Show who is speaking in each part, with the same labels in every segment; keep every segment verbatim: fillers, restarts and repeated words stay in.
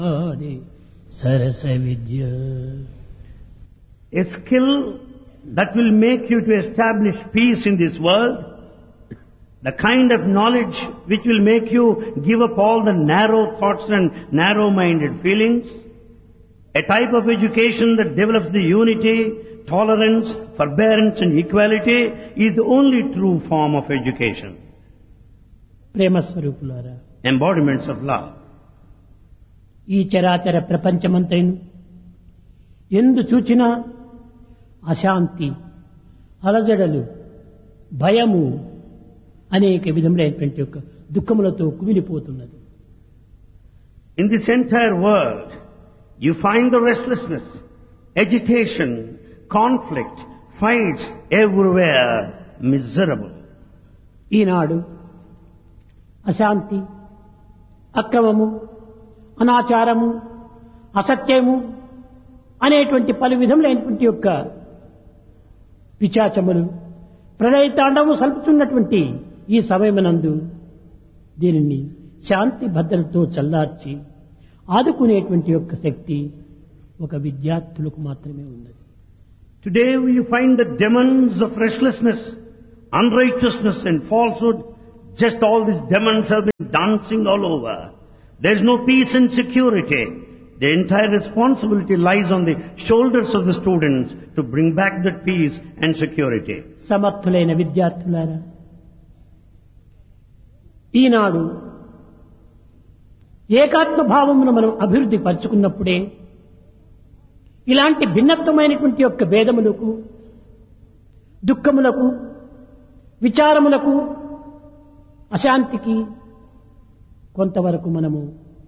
Speaker 1: Sarasa Vidya.
Speaker 2: A skill that will make you to establish peace in this world, the kind of knowledge which will make you give up all the narrow thoughts and narrow-minded feelings, a type of education that develops the unity, tolerance, forbearance and equality is the only true form of education.
Speaker 1: Prema Swarupulara.
Speaker 2: Embodiments of love.
Speaker 1: ఈ చరాచర ప్రపంచమంతైను ఎందు చూచినా అశాంతి, అలజడలు, భయము అనేక విధములైనటువంటి యొక్క దుఃఖములతో కుమిలిపోతున్నది.
Speaker 2: In this entire world, you find the restlessness, agitation, conflict, fights everywhere, miserable.
Speaker 1: ఈనాడు అశాంతి, అక్రమము, అనాచారము, అసత్యము అనేటువంటి పలు విధములైనటువంటి యొక్క పిశాచములు ప్రళయతాండవము సల్పుతున్నటువంటి ఈ సమయమునందు దీనిని శాంతి భద్రతతో చల్లార్చి ఆదుకునేటువంటి యొక్క శక్తి ఒక విద్యార్థులకు మాత్రమే ఉన్నది.
Speaker 2: Today we find the demons of restlessness, unrighteousness and falsehood. Just all these demons have been dancing all over. There is no peace and security. The entire responsibility lies on the shoulders of the students to bring back that peace and security.
Speaker 1: సమర్థులైన విద్యార్థులారా, ఈనాడు ఏకాత్మ భావమును మనం అభివృద్ధి పరుచుకున్నప్పుడే ఇలాంటి భిన్నత్వమైనటువంటి యొక్క భేదములకు, దుఃఖములకు, విచారములకు, అశాంతికి కొంతవరకు మనము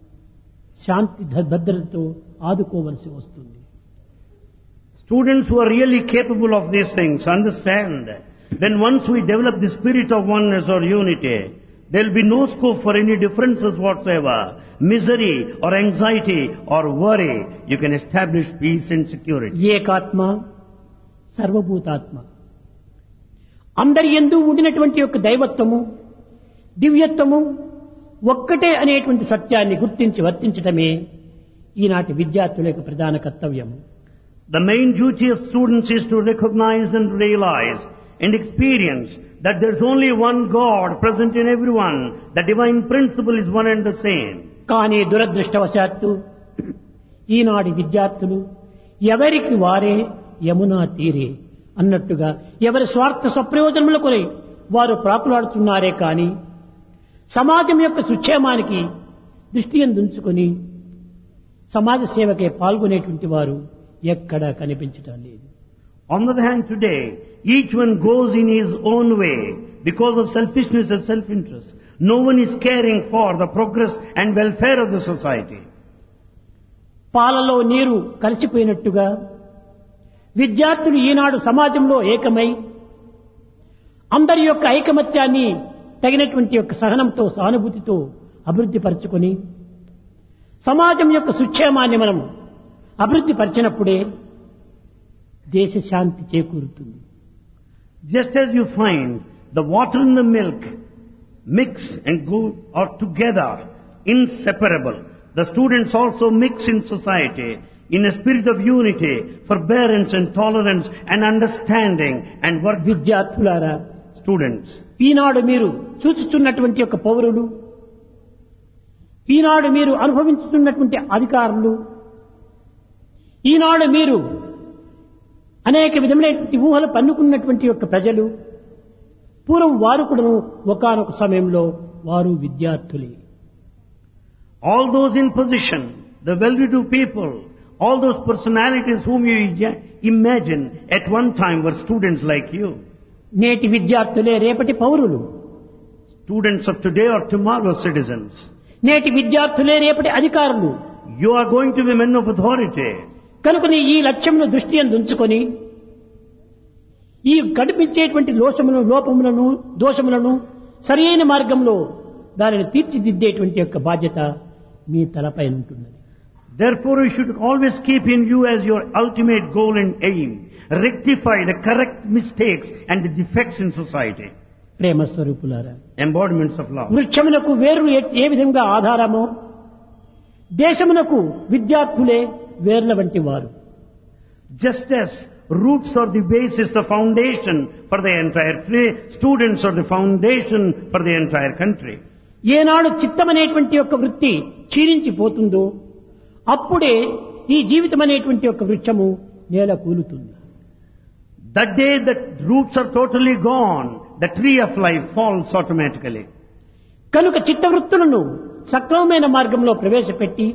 Speaker 1: శాంతి భద్రతతో ఆదుకోవలసి వస్తుంది.
Speaker 2: Students who are really capable of these things understand then once we develop the spirit of oneness or unity, there will be no scope for any differences whatsoever, misery or anxiety or worry. You can establish peace and security.
Speaker 1: ఏకాత్మ సర్వభూతాత్మ, అందరి యందు ఉండినటువంటి యొక్క దైవత్వము, దివ్యత్వము ఒక్కటే అనేటువంటి సత్యాన్ని గుర్తించి వర్తించటమే ఈనాటి విద్యార్థుల యొక్క ప్రధాన కర్తవ్యము.
Speaker 2: The main duty of students is to recognize and realize and experience that there is only one God present in everyone. The divine principle is one and the same.
Speaker 1: కానీ దురదృష్టవశాత్తు ఈనాటి విద్యార్థులు ఎవరికి వారే యమునా తీరే అన్నట్టుగా ఎవరి స్వార్థ స్వప్రయోజనముల కొరై వారు ప్రాకులాడుతున్నారే కానీ సమాజం యొక్క సుక్షేమానికి దృష్టి ఉంచుకొని సమాజ సేవకే పాల్గొనేటువంటి వారు ఎక్కడా కనిపించటం లేదు.
Speaker 2: On the other hand, today, each one goes in his own way because of selfishness and self-interest. No one is caring for the progress and welfare of the society.
Speaker 1: పాలలో నీరు కలిసిపోయినట్టుగా విద్యార్థులు ఈనాడు సమాజంలో ఏకమై అందరి యొక్క ఐకమత్యాన్ని తగినటువంటి యొక్క సహనంతో, సానుభూతితో అభివృద్ధి పరచుకొని సమాజం యొక్క సుక్షేమాన్ని మనం అభివృద్ధి పరిచినప్పుడే దేశ శాంతి చేకూరుతుంది.
Speaker 2: Just as you find the water and the milk mix and go are together, inseparable, the students also mix in society in a spirit of unity, forbearance and tolerance and understanding and work.
Speaker 1: విద్యార్థులారా,
Speaker 2: Students,
Speaker 1: ఈనాడు మీరు చూచుతున్నటువంటి యొక్క పౌరులు, ఈనాడు మీరు అనుభవించుతున్నటువంటి అధికారులు, ఈనాడు మీరు అనేక విధమైనటువంటి ఊహలు పన్నుకున్నటువంటి యొక్క ప్రజలు, పూర్వం వారు కూడా ఒకానొక సమయంలో వారు విద్యార్థులే.
Speaker 2: all those in position, the well-to-do people, all those personalities whom you imagine at one time were students like you.
Speaker 1: నేటి విద్యార్థులే రేపటి పౌరులు.
Speaker 2: Students of today are tomorrow's citizens.
Speaker 1: నేటి విద్యార్థులే రేపటి అధికారులు.
Speaker 2: You are going to be men of authority.
Speaker 1: కనుకని ఈ లక్ష్యమును దృష్టి యందు ఉంచుకొని ఈ కనిపించేటువంటి లోపములను లోపములను దోషములను సరియైన మార్గంలో దానిని తీర్చిదిద్దేటువంటి యొక్క బాధ్యత మీ తలపై ఉంటున్నది.
Speaker 2: Therefore you should always keep in view as your ultimate goal and aim, rectify the correct mistakes and the defects in society.
Speaker 1: ప్రేమ స్వరూపులారా,
Speaker 2: Embodiments of love.
Speaker 1: వృక్షములకు వేరు ఏ విధంగా ఆధారమో దేశమునకు విద్యార్థులే వేర్ల వంటి వారు.
Speaker 2: Just as roots are the basis, the foundation for the entire country, students are the foundation for the entire country.
Speaker 1: ఏనాడు చిత్తమనేటువంటి యొక్క వృత్తి క్షీణించిపోతుందో అప్పుడే ఈ జీవితం అనేటువంటి యొక్క వృక్షము నేల కూలుతుంది.
Speaker 2: That day the roots are totally gone, the tree of life falls automatically.
Speaker 1: కనుక చిత్తవృత్తులను సక్రమమైన మార్గంలో ప్రవేశపెట్టి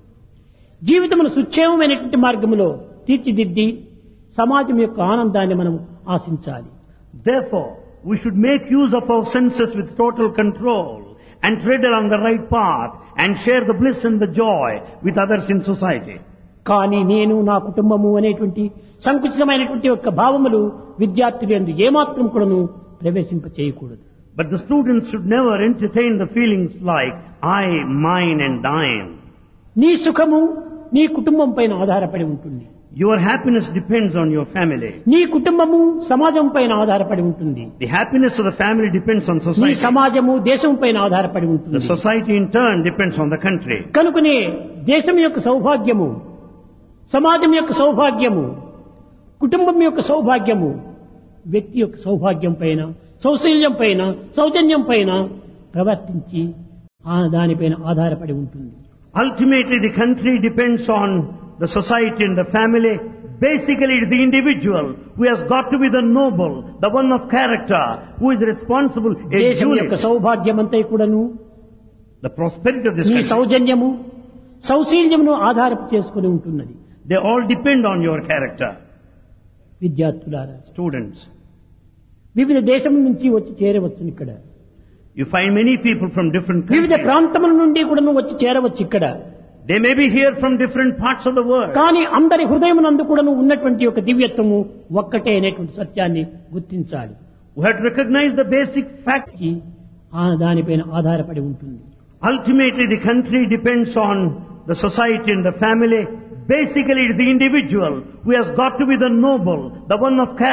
Speaker 1: జీవితమును సుక్షేమమైనటువంటి మార్గంలో తీర్చిదిద్ది సమాజం యొక్క ఆనందాన్ని మనం ఆశించాలి.
Speaker 2: Therefore, we should make use of our senses with total control and tread along the right path and share the bliss and the joy with others in society.
Speaker 1: కానీ నేను నా కుటుంబము అనేటువంటి సంకుచితమైనటువంటి యొక్క భావములు విద్యార్థులందు ఏమాత్రం కూడాను ప్రవేశింప చేయకూడదు.
Speaker 2: But the students should never entertain the feelings like I, mine and thine.
Speaker 1: నీ సుఖము నీ కుటుంబం పైన ఆధారపడి ఉంటుంది.
Speaker 2: Your happiness depends on your family.
Speaker 1: నీ కుటుంబము సమాజం పైన ఆధారపడి ఉంటుంది.
Speaker 2: The happiness of the family depends on
Speaker 1: నీ
Speaker 2: society.
Speaker 1: సమాజము దేశం పైన ఆధారపడి
Speaker 2: The
Speaker 1: ఉంటుంది.
Speaker 2: society in turn depends on the country.
Speaker 1: కనుకనే దేశం యొక్క సౌభాగ్యము, సమాజం యొక్క సౌభాగ్యము, కుటుంబం యొక్క సౌభాగ్యము వ్యక్తి యొక్క సౌభాగ్యం పైన, సౌశల్యం పైన, సౌజన్యం పైన ప్రవర్తించి ఆ దానిపైన ఆధారపడి ఉంటుంది.
Speaker 2: Ultimately, the country depends on the society and the family. Basically, it is the individual who has got to be the noble, the one of character, who is responsible. A
Speaker 1: దేశం యొక్క
Speaker 2: unit.
Speaker 1: సౌభాగ్యం అంతా కూడాను
Speaker 2: The prosperity of this
Speaker 1: నీ
Speaker 2: country,
Speaker 1: సౌజన్యము, సౌశీల్యమును ఆధారపు చేసుకుని ఉంటున్నది.
Speaker 2: they all depend on your character.
Speaker 1: విద్యార్థులారా,
Speaker 2: Students,
Speaker 1: వివిధ దేశం నుంచి వచ్చి చేరవచ్చు ఇక్కడ.
Speaker 2: you find many people from different
Speaker 1: వివిధ
Speaker 2: countries.
Speaker 1: ప్రాంతముల నుండి కూడా వచ్చి చేరవచ్చు ఇక్కడ.
Speaker 2: They may be here from different parts of the world.
Speaker 1: కానీ అందరి హృదయమునందు కూడా ఉన్నటువంటి ఒక దివ్యత్వము ఒక్కటే అనేటువంటి సత్యాన్ని గుర్తించాలి.
Speaker 2: We have to recognize the basic fact.
Speaker 1: ఈ ఆ దానిపైన ఆధారపడి ఉంటుంది.
Speaker 2: Ultimately, the country depends on the society and the family. Basically, it is the individual who has got to be the noble, the one of character.